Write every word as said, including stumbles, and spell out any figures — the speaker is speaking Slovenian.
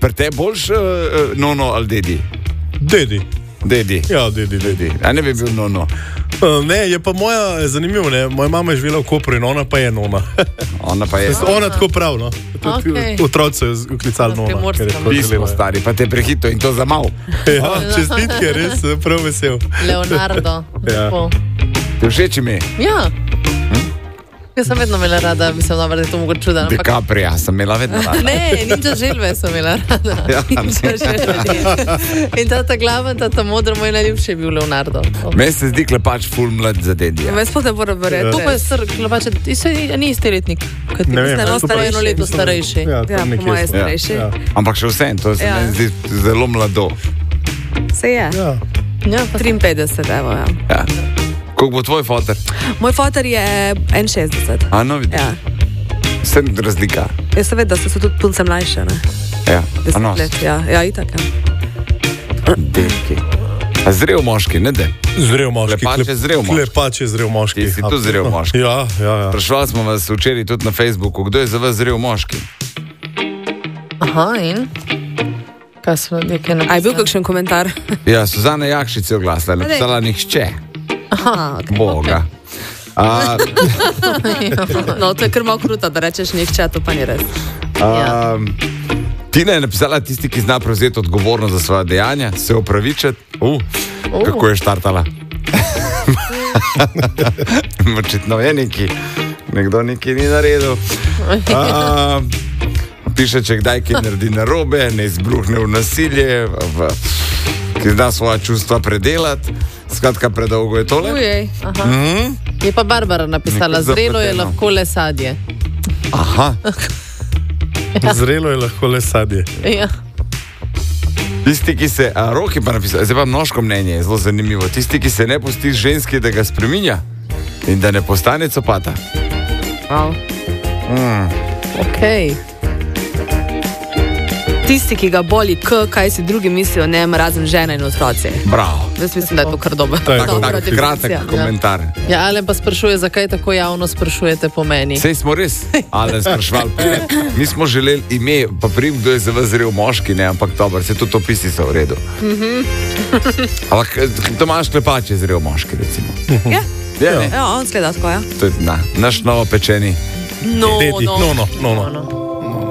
pri te boljš uh, nono ali dedi? Dedi. Dedi. Ja, dedi, dedi. A ne bi bil nono? Uh, ne, je pa moja, je zanimivo, ne, moja mama je živela v Kopru in ona pa je nona. Ona pa je. Ona tako prav, no. Tudi Okay. otroci so uklicali nona. ker je tako Pismo želela. stari, pa te prehito in to za mal. Ja, čestitke, res sem prav vesel. Leonardo. Ja. Lepo. Ti všeč ime? Ja. Jaz sem vedno imela rada, bi se dobro, da je to mogoče čudno. ampak- DiCaprio sem imela vedno rada. Ne, ninja želve sem imela rada. Ja. Ninja želve. In ta ta glaven, ta ta modro, moj najljubši je bil Leonardo. Meni se zdi klepač ful mlad za dedija. Me sploh ne moram verjeti. To pa je star, klepače, ti se ni isti letnik. Kot ti, Ne vem, mislim, ali no, pa eno leto starejši. Ja, Ja, tam po nekje moje smo. starejši. Ja. Ampak še vse, to se Ja. meni zdi zelo mlado. Se je. Ja. Ja, pa triinpetdeset, evo, ja. Ja. Koliko bo tvoj foter? Moj foter je enainšestdeset. A no vidiš? Ja. Vse razlika. Jaz seveda, da so se tudi punce mlajše, ne? Ja. A Deset no, let, ja. Ja, itak, ja. deki. A zrel moški, ne de? Zrel moški. Klepač je zrel moški. Klepač je zrel moški. Ti si tudi zrel moški. Ja, ja, ja. Sprašvali smo vas včeraj tudi na Facebooku, kdo je za vas zrel moški? Aha, in? Kaj so nekaj napisali? A je bil kakšen komentar? Ja, Suzana Jakšič je oglasila, napisala nihče. Aha, okay. Boga. A, No, to je kar malo kruto, da rečeš nihče, to pa ni res. a, Tina je napisala tisti, ki zna prevzeti odgovornost za svoje dejanja, se opravičiti. Uh, kako je štartala? Očitno je neki, nekdo nekaj ni naredil. A, piše, če kdaj kaj naredi narobe, ne izbruhne v nasilje, v, ki zna svoja čustva predelati. Skratka, predolgo je tole. Ujej. Mhm. Je pa Barbara napisala, Nekaj zrelo je zapleteno. lahko le sadje. Aha. Zrelo je lahko le sadje. Ja. Tisti, ki se, a roki pa napisali, zdaj pa mnoško mnenje je zelo zanimivo. Tisti, ki se ne pusti ženski, da ga spreminja in da ne postane copata. Wow. Mm. Ok. Tisti, ki ga boli, k, kaj si drugi mislijo, o njem, razen žena in otroci. Bravo. Jaz mislim, da je to kar dobro. To je Tak, dobra tak, definicija. kratek komentar. Ja, Alen pa sprašuje, zakaj tako javno sprašujete po meni. Sej smo res, ali sprašvali pred. Mi smo želeli ime, pa prim, kdo je za vas zrel moški, ne, ampak dobro, se tudi opisi so v redu. Ampak Tomaž Klepač je zrel moški, recimo. Ja, Je, ne? ja, on skleda tako, ja. To je na, naš novo pečeni. No, Dedi, no. no, no, no, no. No.